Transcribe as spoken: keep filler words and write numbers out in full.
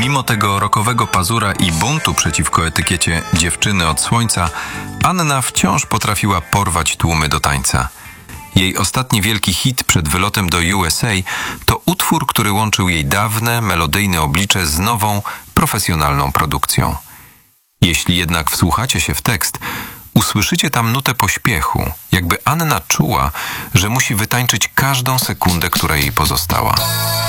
Mimo tego rockowego pazura i buntu przeciwko etykiecie dziewczyny od słońca, Anna wciąż potrafiła porwać tłumy do tańca. Jej ostatni wielki hit przed wylotem do U S A to utwór, który łączył jej dawne, melodyjne oblicze z nową, profesjonalną produkcją. Jeśli jednak wsłuchacie się w tekst, usłyszycie tam nutę pośpiechu, jakby Anna czuła, że musi wytańczyć każdą sekundę, która jej pozostała.